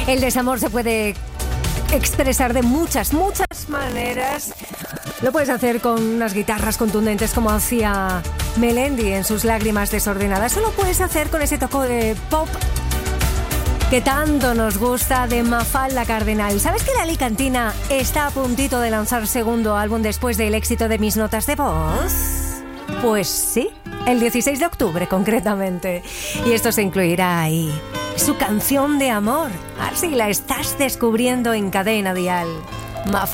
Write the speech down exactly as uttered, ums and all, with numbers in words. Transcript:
El desamor se puede expresar de muchas, muchas maneras. Lo puedes hacer con unas guitarras contundentes como hacía Melendi en sus Lágrimas desordenadas. O lo puedes hacer con ese toque de pop que tanto nos gusta de Mafalda Cardenal. ¿Sabes que la Alicantina está a puntito de lanzar segundo álbum después del éxito de Mis notas de voz? Pues sí, el dieciséis de octubre concretamente. Y esto se incluirá ahí. Su canción de amor. Así la estás descubriendo en Cadena Dial. Mafalda.